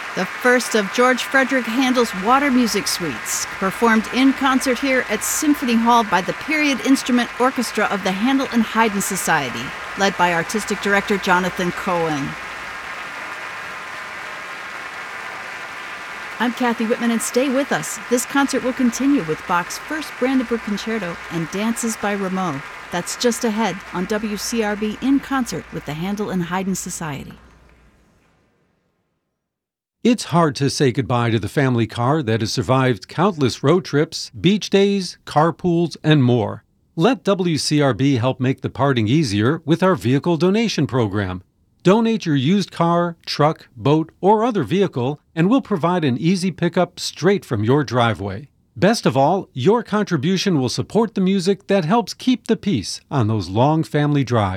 The first of George Frederick Handel's Water Music Suites, performed in concert here at Symphony Hall by the Period Instrument Orchestra of the Handel and Haydn Society, led by Artistic Director Jonathan Cohen. I'm Kathy Whitman, and stay with us. This concert will continue with Bach's first Brandenburg Concerto and Dances by Rameau. That's just ahead on WCRB in concert with the Handel and Haydn Society. It's hard to say goodbye to the family car that has survived countless road trips, beach days, carpools, and more. Let WCRB help make the parting easier with our vehicle donation program. Donate your used car, truck, boat, or other vehicle, and we'll provide an easy pickup straight from your driveway. Best of all, your contribution will support the music that helps keep the peace on those long family drives.